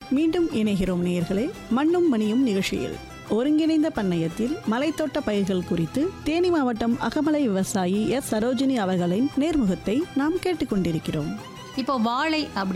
மீண்டும் இணைகிறோம் நேயர்களே, மண்ணும் மணியும் நிகழ்ச்சியில். ஒருங்கிணைந்த பண்ணையத்தில் மலைத்தோட்ட பயிர்கள் குறித்து தேனி மாவட்டம் அகமலை விவசாயி எஸ் சரோஜினி அவர்களின் நேர்முகத்தை நாம் கேட்டுக்கொண்டிருக்கிறோம். இப்போ வாழை